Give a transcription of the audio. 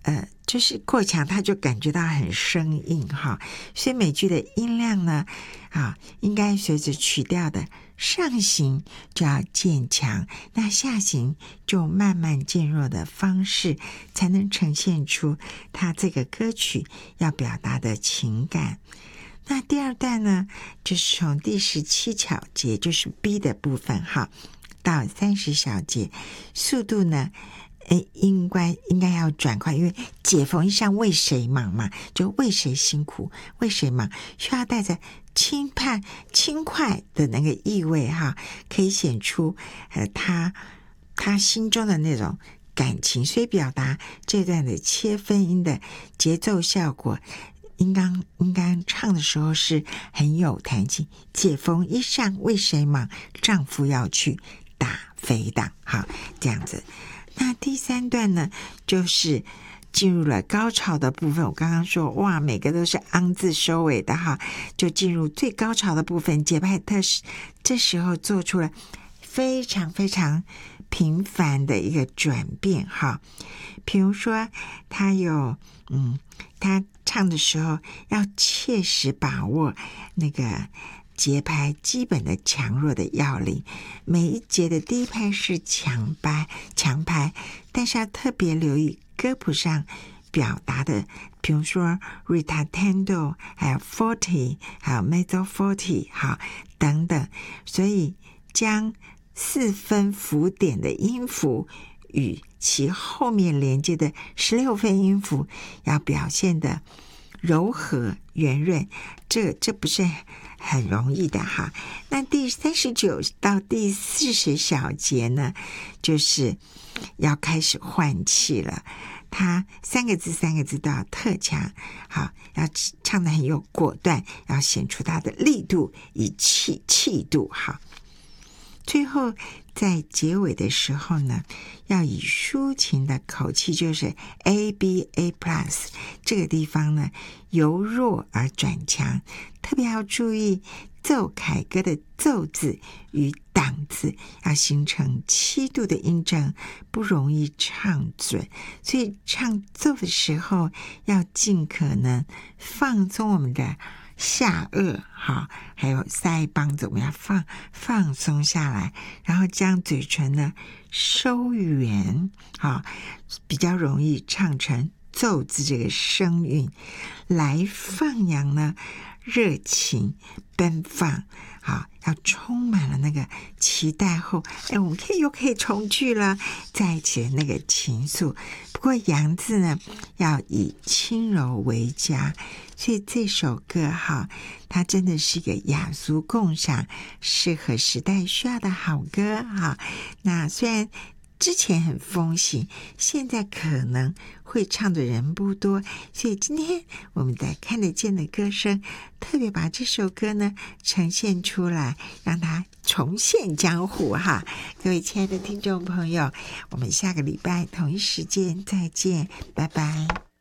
就是过强，他就感觉到很生硬哈，所以美剧的音量呢，应该随着曲调的上行就要渐强，那下行就慢慢渐弱的方式，才能呈现出他这个歌曲要表达的情感。那第二段呢，就是从第17小节，就是 B 的部分哈，到30小节，速度呢应该要转快，因为解缝衣上为谁忙嘛，就为谁辛苦为谁忙，需要带着轻快的那个意味哈，可以显出他心中的那种感情，所以表达这段的切分音的节奏效果应该唱的时候是很有弹性。解缝衣上为谁忙，丈夫要去打肥党，好，这样子。那第3段呢，就是进入了高潮的部分。我刚刚说哇，每个都是昂字收尾的哈，就进入最高潮的部分。节拍特这时候做出了非常非常频繁的一个转变哈。比如说他唱的时候要切实把握那个节拍基本的强弱的要领，每一节的第一拍是强拍，但是要特别留意歌谱上表达的，比如说 ritardando 还有 forte 还有 mezzo forte 好等等，所以将4分符点的音符与其后面连接的16分音符要表现的柔和圆润，这不是很容易的哈。那第39到第40小节呢，就是要开始换气了，他3个字都要特强，好，要唱得很有果断，要显出他的力度以气度好。最后在结尾的时候呢，要以抒情的口气，就是 ABA+， 这个地方呢由弱而转强，特别要注意奏凯歌的奏字与档字要形成7度的音正，不容易唱准，所以唱奏的时候要尽可能放松我们的下颚好，还有腮帮子，我们要放松下来，然后将嘴唇呢收圆好，比较容易唱成奏字这个声韵，来放扬呢热情奔放好，要充满了那个期待后，我们又可以重聚了，在一起的那个情愫。不过扬字呢要以轻柔为佳，所以这首歌哈，它真的是一个雅俗共赏，适合时代需要的好歌哈。那虽然之前很风行，现在可能会唱的人不多，所以今天我们在看得见的歌声特别把这首歌呢呈现出来，让它重现江湖哈。各位亲爱的听众朋友，我们下个礼拜同一时间再见，拜拜。